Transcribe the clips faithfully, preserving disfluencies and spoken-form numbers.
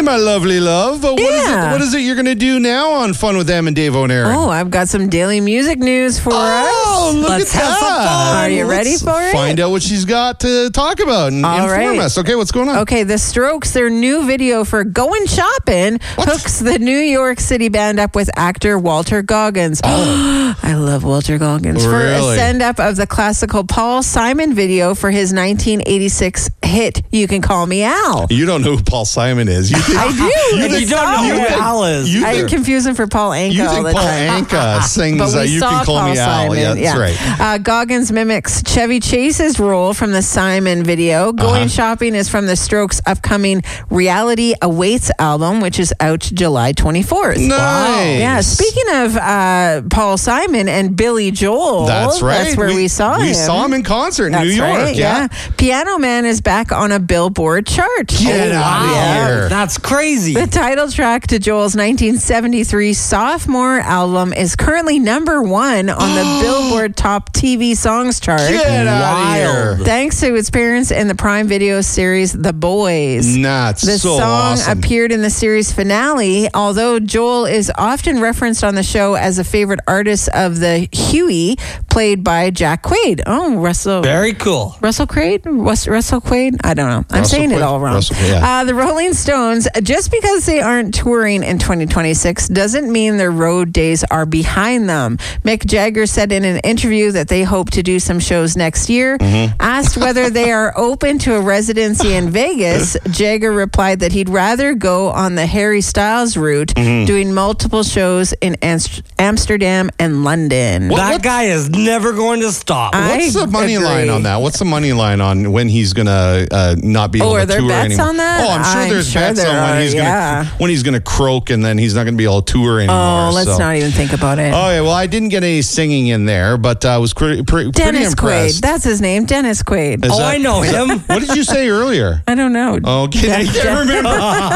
my lovely love. Uh, what, Yeah. is it, what is it you're going to do now on Fun with Em and Davo and Aaron? Oh, I've got some daily music news for Oh, us. look Let's at have that. some fun. Are you ready Let's for it? Find out what she's got to talk about and All inform right. us. Okay, what's going on? Okay, The Strokes, their new video for Going Shopping hooks the New York City band up with actor Walter Goggins. Oh. I love Walter Goggins. For Really? a send-up of the classical Paul Simon video for his nineteen eighty-six hit, You Can Call Me Al. You don't know who Paul Simon is. You think, I do. You, It's You don't know song. who You think- Al is. you I think- confuse him for Paul Anka You all think the Paul time. Anka sings But uh, we You saw Can Call Paul Me Al? Simon. Yeah, that's right. Uh, Goggins mimics Chevy Chase's role from the Simon video. Going Uh-huh. Shopping is from the Strokes' upcoming Reality Awaits album, which is out July twenty-fourth. Nice. Yeah, speaking of uh, Paul Simon and Billy Joel, That's right. That's where we, saw we him. saw him in concert in That's New York. right, yeah. Piano Man is back on a Billboard chart. Get out of Wow, here. that's crazy. The title track to Joel's nineteen seventy-three sophomore album is currently number one on the Billboard Top T V Songs chart. Get out of here. Thanks to its appearance in the Prime Video series The Boys. Nah, it's The so song awesome. appeared in the series finale, although Joel is often referenced on the show as a favorite artist of the Huey, played by Jack Quaid. Oh, Russell. Very cool. Russell Quaid? Rus- Russell Quaid? I don't know. I'm Russell saying it Quaid. all wrong. Russell Quaid, yeah. uh, the Rolling Stones, just because they aren't touring in twenty twenty-six doesn't mean their road days are behind them. Mick Jagger said in an interview that they hope to do some shows next year. Mm-hmm. Asked whether they are open to a residency in Vegas, Jagger replied that he'd rather go on the Harry Styles route, Mm-hmm. doing multiple shows in Amst- Amsterdam and London. What- that what- guy is never going to stop. I- What's the money agree. line on that? What's the money line on when he's gonna uh, not be able Oh, to are there tour bets anymore? on that? Oh, I'm sure I'm there's sure bets there on when are, he's yeah. gonna when he's gonna croak and then he's not gonna be able to tour anymore. Oh, let's so. not even think about it. Oh yeah, well I didn't get any singing in there, but I was pretty pretty, pretty Dennis Quaid. impressed. That's his name, Dennis Quaid. Is oh, that- I know him. What did you say earlier? I don't know. Oh, can you can't remember?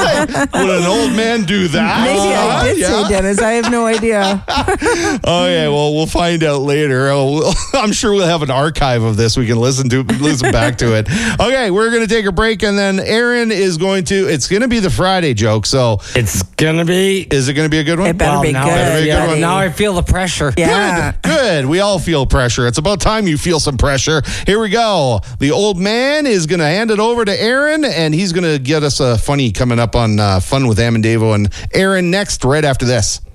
Would an old man do that? Maybe I Uh, did yeah. say Dennis. I have no idea. Oh yeah, well we'll find out later. Oh, we'll, I'm sure we'll have an archive of this. We can listen to listen back to it. Okay, we're gonna take a break, and then Aaron is going to. It's gonna be the Friday joke. So It's gonna be. is it gonna be a good one? It better Well, be now, good. Better be a good buddy. one. now I feel the pressure. Yeah. Good, good. We all feel pressure. It's about time you feel some pressure. Here we go. The old man is going to hand it over to Aaron, and he's going to get us a funny coming up on uh, Fun with Am and Davo and Aaron next, right after this.